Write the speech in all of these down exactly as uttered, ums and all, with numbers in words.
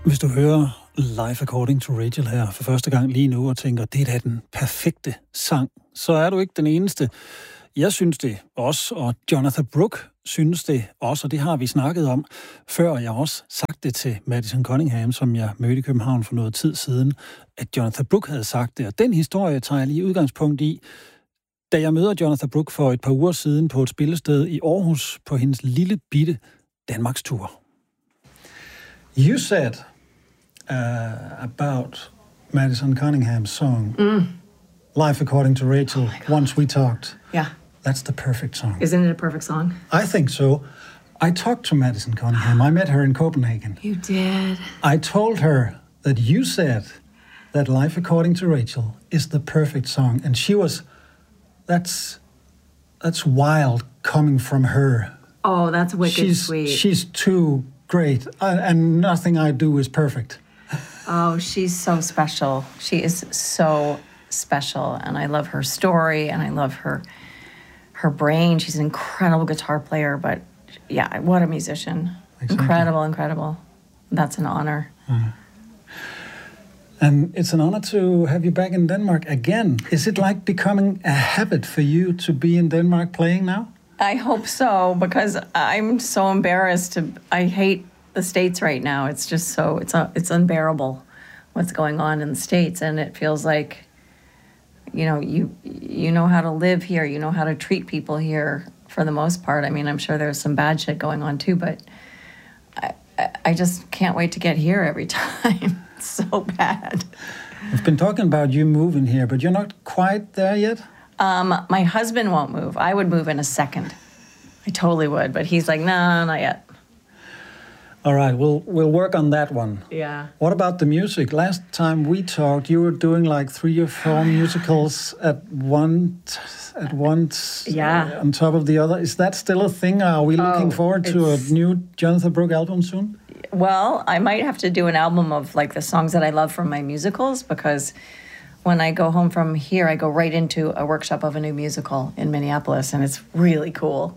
Hvis du hører Life According to Rachel her for første gang lige nu og tænker, det er da den perfekte sang, så er du ikke den eneste. Jeg synes det også, og Jonathan Brooke synes det også, og det har vi snakket om før, og jeg har også sagt det til Madison Cunningham, som jeg mødte i København for noget tid siden, at Jonathan Brooke havde sagt det, og den historie tager jeg lige udgangspunkt i, da jeg møder Jonathan Brooke for et par uger siden på et spillested i Aarhus på hendes lille bitte Danmarks tur. You said uh, about Madison Cunningham's song, mm. Life According to Rachel, oh once we talked. Yeah. That's the perfect song. Isn't it a perfect song? I think so. I talked to Madison Cunningham. I met her in Copenhagen. You did? I told her that you said that Life According to Rachel is the perfect song. And she was, that's, that's wild coming from her. Oh, that's wicked she's, sweet. She's too great. I, and nothing I do is perfect. Oh, she's so special. She is so special. And I love her story and I love her her brain. She's an incredible guitar player, but yeah, what a musician. Exactly. Incredible, incredible. That's an honor. Uh, and it's an honor to have you back in Denmark again. Is it like becoming a habit for you to be in Denmark playing now? I hope so, because I'm so embarrassed to, I hate the States right now. It's just so, it's a, it's unbearable what's going on in the States, and it feels like, you know, you you know how to live here, you know how to treat people here for the most part. I mean, I'm sure there's some bad shit going on too, but I, I just can't wait to get here every time. It's so bad. We've been talking about you moving here, but you're not quite there yet? Um, my husband won't move. I would move in a second. I totally would, but he's like, no, nah, not yet. All right, we'll we'll work on that one. Yeah. What about the music? Last time we talked, you were doing like three or four musicals at one at once. Yeah. Uh, on top of the other. Is that still a thing? Are we looking oh, forward to a new Jonathan Brooke album soon? Well, I might have to do an album of like the songs that I love from my musicals, because when I go home from here, I go right into a workshop of a new musical in Minneapolis, and it's really cool.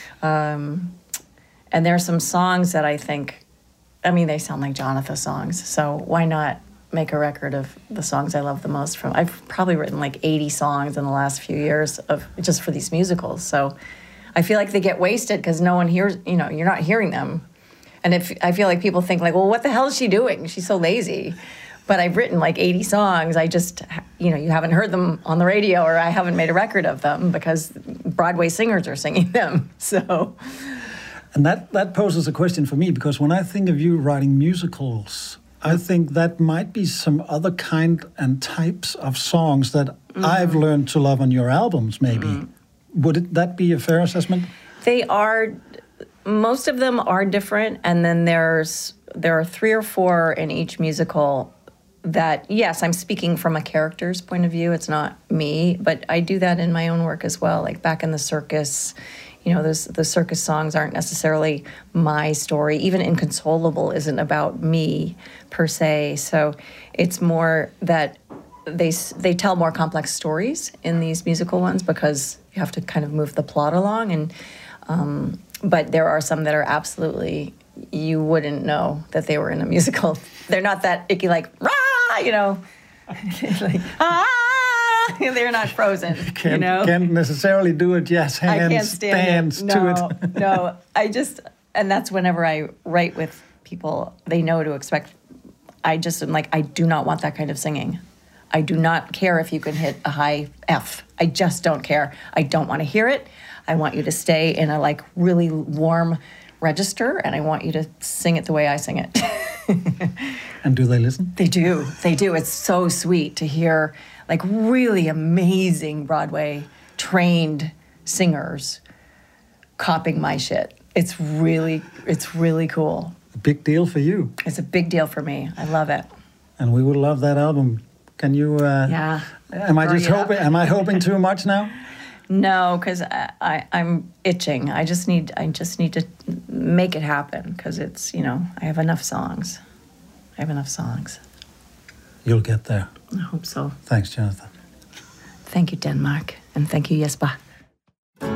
Um, And there are some songs that I think, I mean, they sound like Jonathan songs. So why not make a record of the songs I love the most from? I've probably written like eighty songs in the last few years of just for these musicals. So I feel like they get wasted because no one hears, you know, you're not hearing them. And if I feel like people think like, well, what the hell is she doing? She's so lazy. But I've written like eighty songs. I just, you know, you haven't heard them on the radio, or I haven't made a record of them because Broadway singers are singing them. So... And that, that poses a question for me, because when I think of you writing musicals, I think that might be some other kind and types of songs that mm-hmm. I've learned to love on your albums, maybe. Mm-hmm. Would it, that be a fair assessment? They are, most of them are different, and then there's there are three or four in each musical that, yes, I'm speaking from a character's point of view. It's not me, but I do that in my own work as well, like Back in the Circus. You know, those the circus songs aren't necessarily my story. Even Inconsolable isn't about me per se. So it's more that they they tell more complex stories in these musical ones, because you have to kind of move the plot along. And um, but there are some that are absolutely, you wouldn't know that they were in a musical. They're not that icky, like rah, you know, like ah. They're not Frozen, can't, you know? Can't necessarily do a jazz hands I can't stand dance it. to no, it. no, I just, and that's whenever I write with people, they know to expect. I just am like, I do not want that kind of singing. I do not care if you can hit a high F. I just don't care. I don't want to hear it. I want you to stay in a like really warm register, and I want you to sing it the way I sing it. And do they listen? They do. They do. It's so sweet to hear like really amazing Broadway trained singers copying my shit. It's really, it's really cool. A big deal for you. It's a big deal for me. I love it. And we would love that album. Can you? Uh, yeah. Am I just hoping? Am I hoping too much now? No, because I, I, I'm itching. I just need. I just need to make it happen, because it's, you know, I have enough songs. I have enough songs. You'll get there. I hope so. Thanks, Jonathan. Thank you, Denmark. And thank you, Jesper.